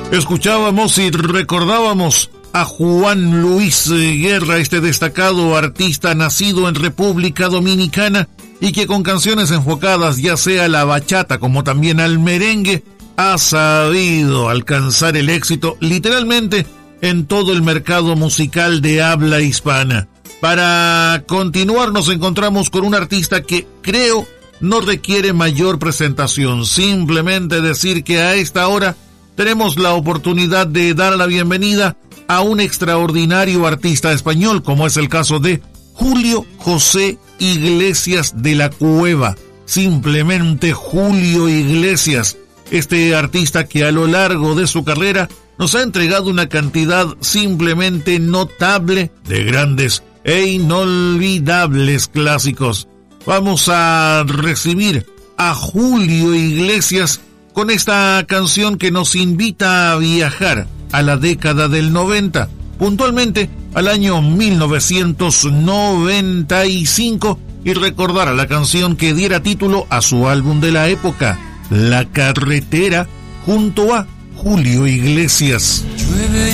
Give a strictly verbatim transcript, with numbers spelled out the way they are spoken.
Escuchábamos y recordábamos a Juan Luis Guerra, este destacado artista nacido en República Dominicana y que con canciones enfocadas ya sea a la bachata como también al merengue, ha sabido alcanzar el éxito literalmente en todo el mercado musical de habla hispana. Para continuar nos encontramos con un artista que creo no requiere mayor presentación, simplemente decir que a esta hora tenemos la oportunidad de dar la bienvenida a un extraordinario artista español, como es el caso de Julio José Iglesias de la Cueva. Simplemente Julio Iglesias, este artista que a lo largo de su carrera nos ha entregado una cantidad simplemente notable de grandes e inolvidables clásicos. Vamos a recibir a Julio Iglesias con esta canción que nos invita a viajar a la década del noventa, puntualmente al año mil novecientos noventa y cinco, y recordar a la canción que diera título a su álbum de la época, La Carretera, junto a Julio Iglesias. Llueve